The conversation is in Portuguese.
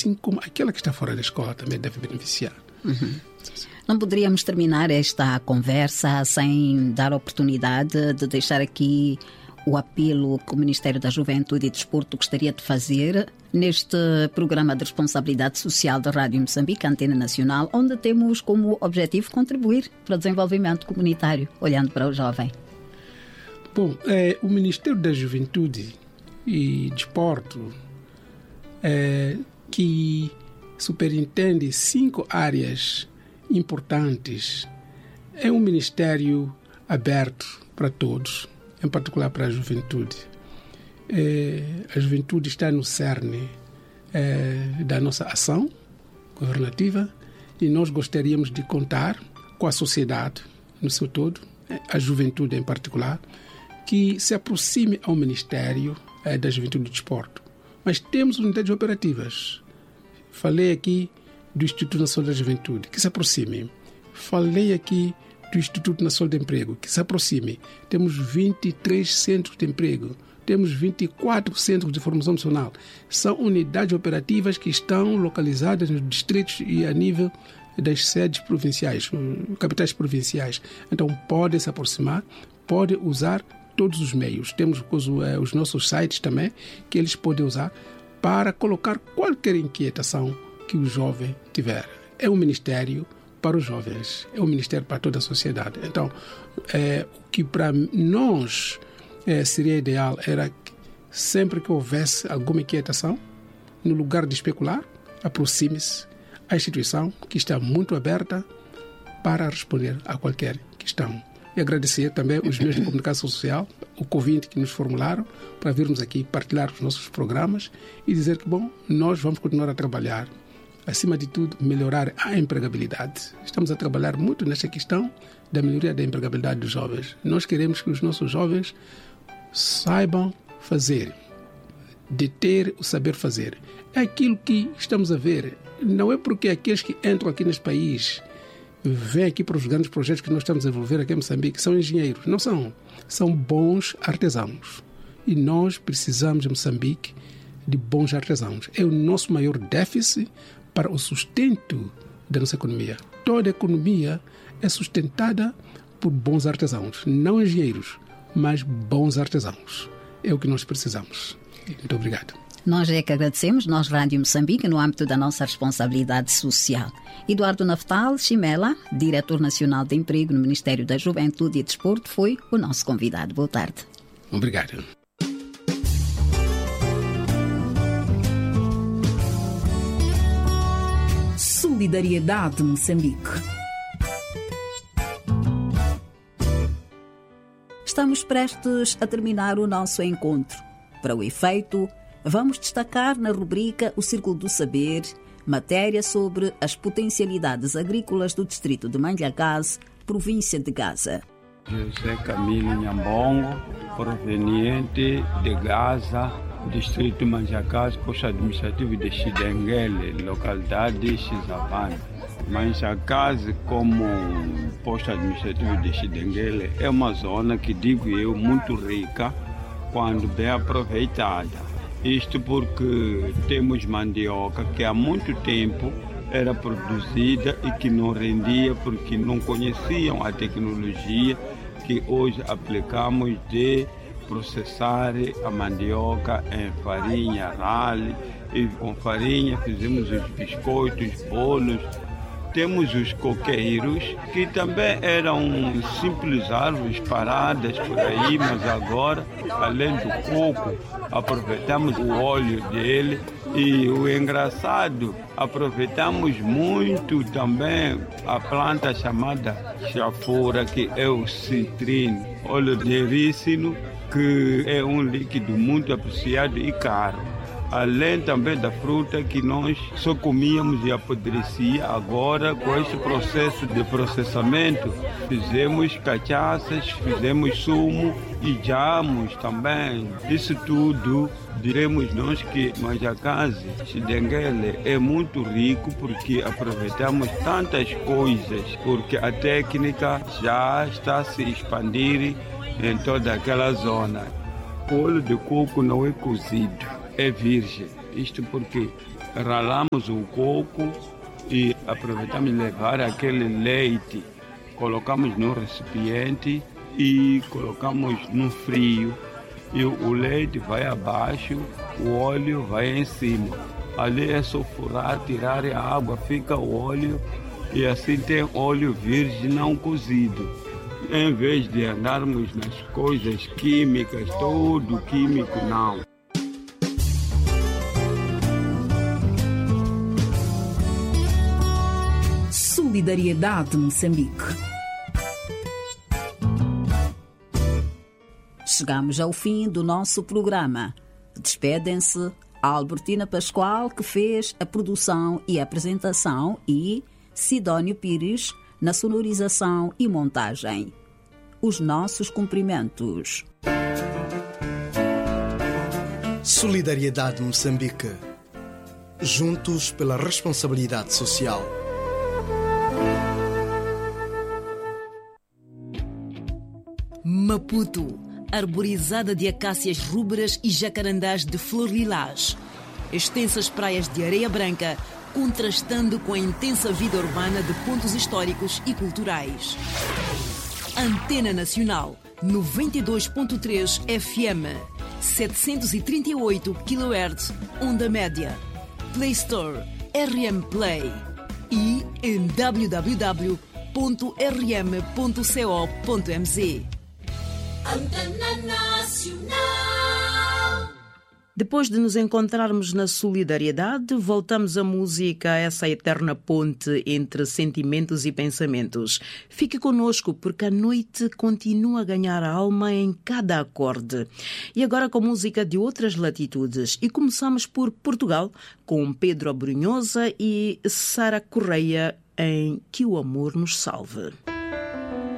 assim como aquela que está fora da escola também deve beneficiar. Não poderíamos terminar esta conversa sem dar a oportunidade de deixar aqui o apelo que o Ministério da Juventude e Desporto gostaria de fazer neste programa de responsabilidade social da Rádio Moçambique, Antena Nacional, onde temos como objetivo contribuir para o desenvolvimento comunitário, olhando para o jovem. Bom, o Ministério da Juventude e Desporto, que superintende 5 áreas importantes, é um ministério aberto para todos, em particular para a juventude. A juventude está no cerne da nossa ação governativa e nós gostaríamos de contar com a sociedade no seu todo, a juventude em particular, que se aproxime ao Ministério da Juventude e Desporto. Mas temos unidades operativas. Falei aqui do Instituto Nacional da Juventude, que se aproxime. Falei aqui do Instituto Nacional de Emprego, que se aproxime. Temos 23 centros de emprego, temos 24 centros de formação nacional. São unidades operativas que estão localizadas nos distritos e a nível das sedes provinciais, capitais provinciais. Então, podem se aproximar, podem usar todos os meios. Temos os nossos sites também, que eles podem usar para colocar qualquer inquietação que o jovem tiver. É um ministério para os jovens, é um ministério para toda a sociedade. Então, o que para nós seria ideal era que sempre que houvesse alguma inquietação, no lugar de especular, aproxime-se à instituição que está muito aberta para responder a qualquer questão. E agradecer também os meios de comunicação social, o convite que nos formularam para virmos aqui partilhar os nossos programas e dizer que, bom, nós vamos continuar a trabalhar. Acima de tudo, melhorar a empregabilidade. Estamos a trabalhar muito nesta questão da melhoria da empregabilidade dos jovens. Nós queremos que os nossos jovens saibam fazer, de ter o saber fazer. É aquilo que estamos a ver. Não é porque aqueles que entram aqui neste país vêm aqui para os grandes projetos que nós estamos a desenvolver aqui em Moçambique, são engenheiros. Não são. São bons artesãos. E nós precisamos em Moçambique de bons artesãos. É o nosso maior déficit para o sustento da nossa economia. Toda a economia é sustentada por bons artesãos, não engenheiros, mas bons artesãos. É o que nós precisamos. Muito obrigado. Nós é que agradecemos, nós Rádio Moçambique, no âmbito da nossa responsabilidade social. Eduardo Naftal Chimela, Diretor Nacional de Emprego no Ministério da Juventude e Desporto, foi o nosso convidado. Boa tarde. Obrigado. Solidariedade Moçambique. Estamos prestes a terminar o nosso encontro. Para o efeito, vamos destacar na rubrica O Círculo do Saber, matéria sobre as potencialidades agrícolas do distrito de Manjacás, província de Gaza. José Camilo Nhambongo, proveniente de Gaza, distrito de Manjacás, posto administrativo de Xidenguele, localidade Xizapane. Manjacás, como posto administrativo de Xidenguele, é uma zona que, digo eu, muito rica quando bem aproveitada. Isto porque temos mandioca que há muito tempo era produzida e que não rendia porque não conheciam a tecnologia que hoje aplicamos de processar a mandioca em farinha rale, e com farinha fizemos os biscoitos, bolos. Temos os coqueiros, que também eram simples árvores paradas por aí, mas agora, além do coco, aproveitamos o óleo dele. E o engraçado, aproveitamos muito também a planta chamada chafura, que é o citrino, óleo de rícino, que é um líquido muito apreciado e caro. Além também da fruta que nós só comíamos e apodrecia, agora com este processo de processamento fizemos cachaças, fizemos sumo e jamos também. Isso tudo, diremos nós que Manjacás, Xidenguele é muito rico porque aproveitamos tantas coisas, porque a técnica já está a se expandir em toda aquela zona. O óleo de coco não é cozido, é virgem. Isto porque ralamos o coco e aproveitamos de levar aquele leite, colocamos no recipiente e colocamos no frio. E o leite vai abaixo, o óleo vai em cima. Ali é só furar, tirar a água, fica o óleo e assim tem óleo virgem não cozido. Em vez de andarmos nas coisas químicas, todo químico não. Solidariedade Moçambique. Chegamos ao fim do nosso programa. Despedem-se Albertina Pascoal, que fez a produção e a apresentação, e Sidónio Pires, na sonorização e montagem. Os nossos cumprimentos. Solidariedade Moçambique. Juntos pela responsabilidade social. Maputo, arborizada de acácias rúberas e jacarandás de flor lilás. Extensas praias de areia branca, contrastando com a intensa vida urbana de pontos históricos e culturais. Antena Nacional, 92.3 FM, 738 kHz, onda média. Play Store, RM Play. E em www.rm.co.mz. Antena Nacional. Depois de nos encontrarmos na solidariedade, voltamos à música, essa eterna ponte entre sentimentos e pensamentos. Fique conosco, porque a noite continua a ganhar a alma em cada acorde. E agora com música de outras latitudes. E começamos por Portugal, com Pedro Abrunhosa e Sara Correia em Que o Amor nos Salve.